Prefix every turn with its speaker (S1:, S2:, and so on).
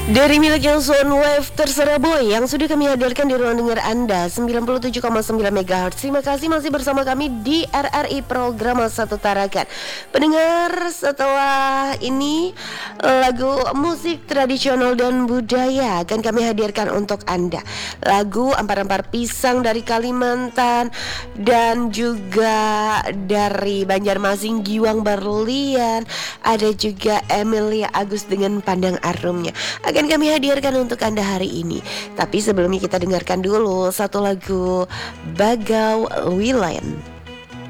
S1: Dari miliknya Soundwave Terserah Boy yang sudah kami hadirkan di ruang dengar Anda 97,9 MHz. Terima kasih masih bersama kami di RRI Program Satu Tarakan. Pendengar, setelah ini lagu musik tradisional dan budaya akan kami hadirkan untuk Anda. Lagu Ampar-Ampar Pisang dari Kalimantan dan juga dari Banjarmasin Giwang Berlian. Ada juga Emilia Agus dengan Pandang Arumnya akan kami hadirkan untuk Anda hari ini. Tapi sebelumnya kita dengarkan dulu satu lagu Bagau Wilen.